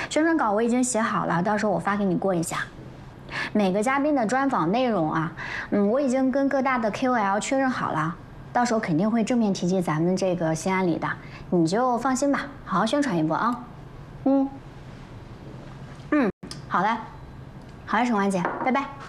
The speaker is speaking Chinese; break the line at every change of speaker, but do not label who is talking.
宣传稿我已经写好了，到时候我发给你过一下。每个嘉宾的专访内容啊，我已经跟各大的 KOL 确认好了，到时候肯定会正面提及咱们这个新安里的，你就放心吧，好好宣传一波啊。好嘞，好嘞，陈婉姐，拜拜。